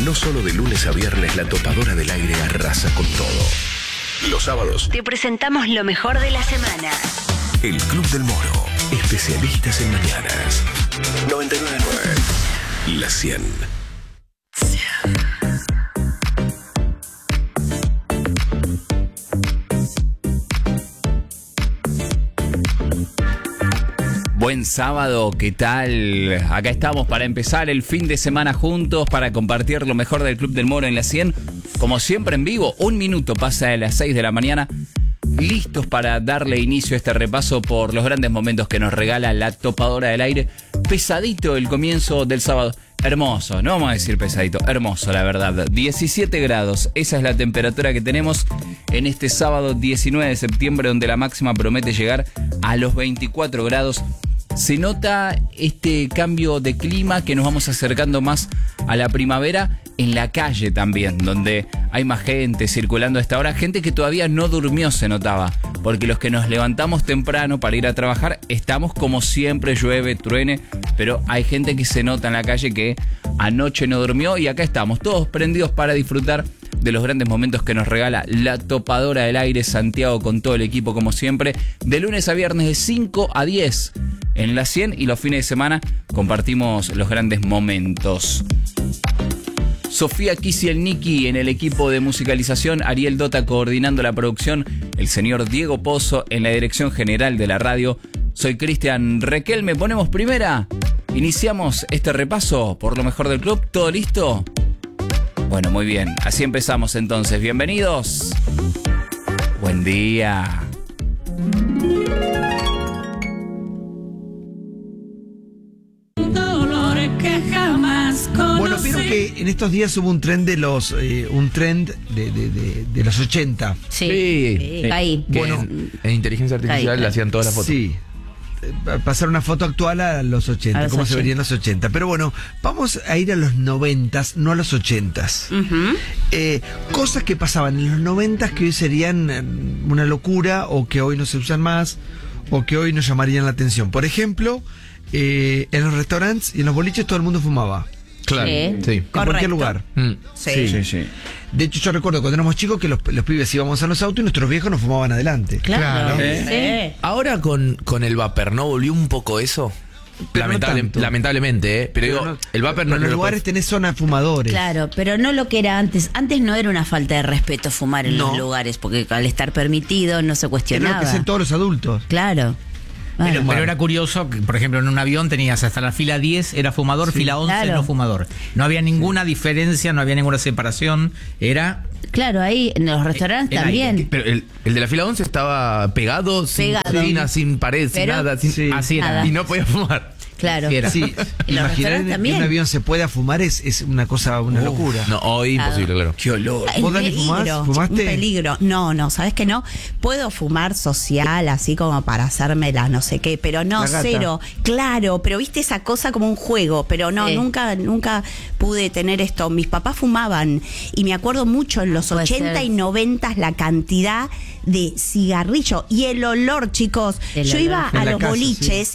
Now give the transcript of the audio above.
No solo de lunes a viernes la topadora del aire arrasa con todo. Los sábados te presentamos lo mejor de la semana. El Club del Moro, especialistas en mañanas. 99.9, La 100. Buen sábado, ¿qué tal? Acá estamos para empezar el fin de semana juntos, para compartir lo mejor del Club del Moro en la 100. Como siempre en vivo, 1 minuto pasa de las 6 de la mañana. Listos para darle inicio a este repaso por los grandes momentos que nos regala la topadora del aire. Pesadito el comienzo del sábado. Hermoso, no vamos a decir pesadito, hermoso la verdad. 17 grados, esa es la temperatura que tenemos en este sábado 19 de septiembre, donde la máxima promete llegar a los 24 grados. Se nota este cambio de clima, que nos vamos acercando más a la primavera en la calle también, donde hay más gente circulando a esta hora, gente que todavía no durmió, se notaba, porque los que nos levantamos temprano para ir a trabajar estamos como siempre, llueve, truene, pero hay gente que se nota en la calle que anoche no durmió, y acá estamos todos prendidos para disfrutar de los grandes momentos que nos regala la topadora del aire. Santiago con todo el equipo como siempre, de lunes a viernes de 5 a 10 en la 100, y los fines de semana compartimos los grandes momentos. Sofía Kisielniki en el equipo de musicalización, Ariel Dota coordinando la producción, el señor Diego Pozo en la dirección general de la radio. Soy Cristian Requelme, ponemos primera. Iniciamos este repaso por lo mejor del club. ¿Todo listo? Bueno, muy bien. Así empezamos entonces. Bienvenidos. Buen día. Bueno, vieron que en estos días hubo un trend de los de los 80. Sí. Ahí. Bueno, en inteligencia artificial ahí. le hacían todas las fotos. Sí. Pasar una foto actual a los 80, A los cómo se 80. verían los 80. Pero bueno, vamos a ir a los 90s, no a los 80s. Cosas que pasaban en los 90s que hoy serían una locura, o que hoy no se usan más, o que hoy nos llamarían la atención. Por ejemplo, en los restaurantes y en los boliches todo el mundo fumaba. Claro, Sí. sí. En cualquier lugar. Sí. De hecho, yo recuerdo cuando éramos chicos que los pibes íbamos a los autos y nuestros viejos nos fumaban adelante. Claro. Sí. Ahora con el vapor, ¿no volvió un poco eso? Pero no tanto. Lamentablemente, Pero digo, no- el vapor no en los lo lugares puedes- tenés zona de fumadores. Claro, pero no lo que era antes. Antes no era una falta de respeto fumar en No. los lugares, porque al estar permitido no se Era lo cuestionaba. que hacen todos los adultos. Claro. Pero, Bueno. era curioso que, por ejemplo, en un avión tenías hasta la fila 10 era fumador, fila 11 Claro. no fumador. No había ninguna diferencia, no había ninguna separación. Era Claro, ahí en los restaurantes el aire. también. Pero el de la fila 11 estaba pegado, sin Pegado. cortina, sin pared, sin Pero- nada. Sí. así era. Nada. Y no podía fumar. Claro. Sí, era. Sí, En los imaginar restaurantes en también. un avión se pueda fumar es una cosa, una locura. No, hoy imposible, claro. Qué olor. El ¿Vos, Dani, fumás? peligro, ¿Fumaste? un peligro. No, ¿sabes qué no? Puedo fumar social, así como para hacerme la no sé qué, pero no, La gata. cero. Claro, pero viste esa cosa como un juego, pero no, Sí. nunca pude tener esto. Mis papás fumaban y me acuerdo mucho en los Puede 80 ser. y 90 la cantidad de cigarrillo y el olor, chicos. El Yo olor. iba En a la los casa, boliches